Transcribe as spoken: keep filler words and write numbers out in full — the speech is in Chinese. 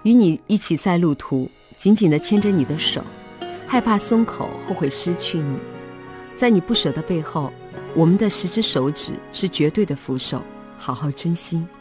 与你一起在路途，紧紧地牵着你的手，害怕松口，后悔失去你。在你不舍的背后，我们的十只手指是绝对的扶手，好好珍惜。